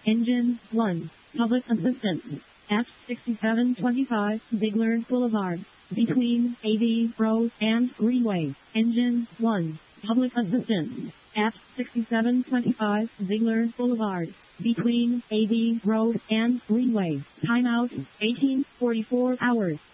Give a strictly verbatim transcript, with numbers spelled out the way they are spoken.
Engine one. Public assistance. F sixty-seven twenty-five Ziegler Boulevard. Between A V Road and Greenway. Engine one. Public assistance. F sixty-seven twenty-five Ziegler Boulevard. Between A V Road and Greenway. Timeout eighteen forty-four hours.